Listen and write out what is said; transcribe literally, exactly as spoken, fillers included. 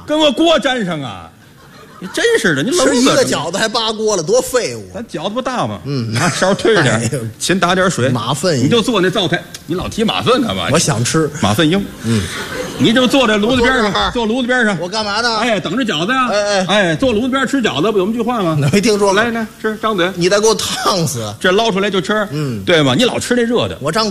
跟我锅沾上啊！你真是的，你冷吃一个饺子还扒锅了，多废物！ 咱饺子不大吗？ 嗯， 拿勺推着点， 哎、 先打点水， 马粪， 你就坐那灶台，你老提马粪干嘛？ 我想吃马粪鹰。嗯，你就坐在炉子边上，坐炉子边上。 我干嘛呢？ 哎，等着饺子呀！ 哎哎哎，坐炉子边吃饺子，不有那句话吗？ 没听说过。 来来吃，张嘴， 你再给我烫死！ 这捞出来就吃， 嗯， 对吗？你老吃那热的， 我张。